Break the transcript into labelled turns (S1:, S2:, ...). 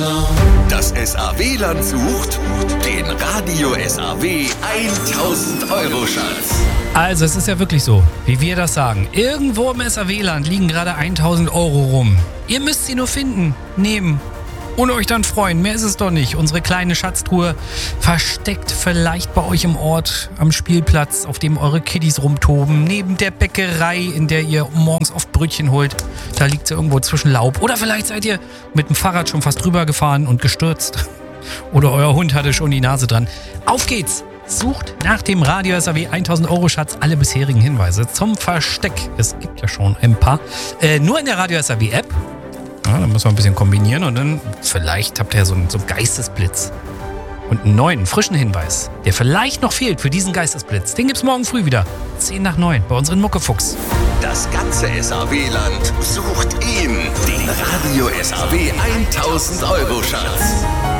S1: Das SAW-Land sucht den Radio SAW 1000-Euro-Schatz.
S2: Also es ist ja wirklich so, wie wir das sagen. Irgendwo im SAW-Land liegen gerade 1000 Euro rum. Ihr müsst sie nur finden, nehmen und euch dann freuen. Mehr ist es doch nicht. Unsere kleine Schatztruhe versteckt vielleicht bei euch im Ort, am Spielplatz, auf dem eure Kiddies rumtoben, neben der Bäckerei, in der ihr morgens oft Brötchen holt. Da liegt sie irgendwo zwischen Laub. Oder vielleicht seid ihr mit dem Fahrrad schon fast drüber gefahren und gestürzt. Oder euer Hund hatte schon die Nase dran. Auf geht's! Sucht nach dem Radio SAW 1000 Euro Schatz alle bisherigen Hinweise zum Versteck. Es gibt ja schon ein paar. Nur in der Radio SAW App. Ja, da müssen wir ein bisschen kombinieren und dann vielleicht habt ihr so einen Geistesblitz. Und einen neuen, frischen Hinweis, der vielleicht noch fehlt für diesen Geistesblitz. Den gibt's morgen früh wieder. 10:09 bei unseren Muckefuchs.
S1: Das ganze SAW-Land sucht ihn, den Radio SAW 1000 Euro Schatz.